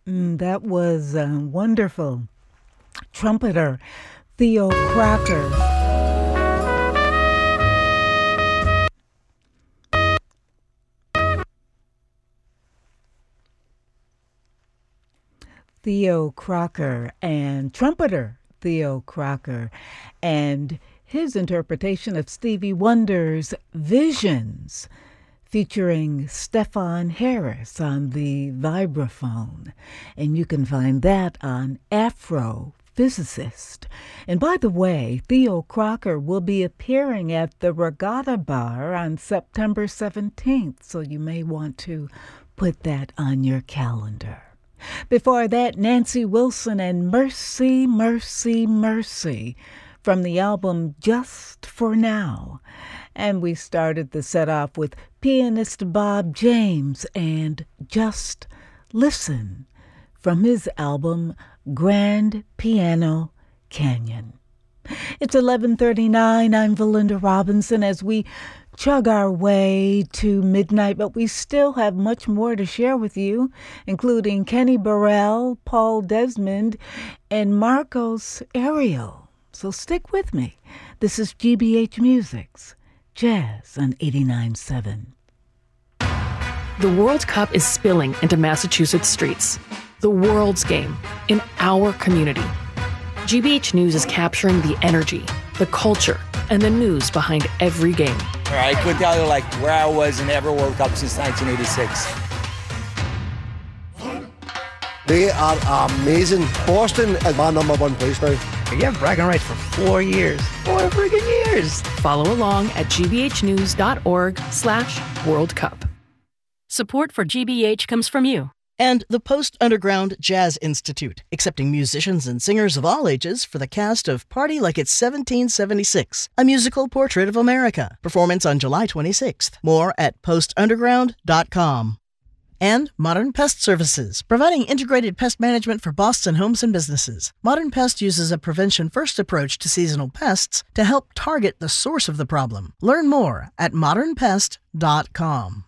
That was wonderful. Trumpeter Theo Crocker. Theo Crocker and trumpeter Theo Crocker and his interpretation of Stevie Wonder's Visions, featuring Stefan Harris on the vibraphone. And you can find that on Afrophysicist. And by the way, Theo Crocker will be appearing at the Regatta Bar on September 17th, so you may want to put that on your calendar. Before that, Nancy Wilson and Mercy, Mercy, Mercy from the album Just for Now. And we started the set off with pianist Bob James and Just Listen from his album Grand Piano Canyon. It's 11:39. I'm Valinda Robinson as we chug our way to midnight, but we still have much more to share with you, including Kenny Burrell, Paul Desmond, and Marcos Ariel. So stick with me. This is GBH Music's Jazz on 89.7. The World Cup is spilling into Massachusetts streets. The world's game in our community. GBH News is capturing the energy, the culture, and the news behind every game. I could tell you where I was in every World Cup since 1986. They are amazing. Boston is my number one place now. You have bragging rights for 4 years. 4 friggin' years. Follow along at gbhnews.org/World Cup. Support for GBH comes from you. And the Post Underground Jazz Institute, accepting musicians and singers of all ages for the cast of Party Like It's 1776, a musical portrait of America. Performance on July 26th. More at postunderground.com. And Modern Pest Services, providing integrated pest management for Boston homes and businesses. Modern Pest uses a prevention-first approach to seasonal pests to help target the source of the problem. Learn more at modernpest.com.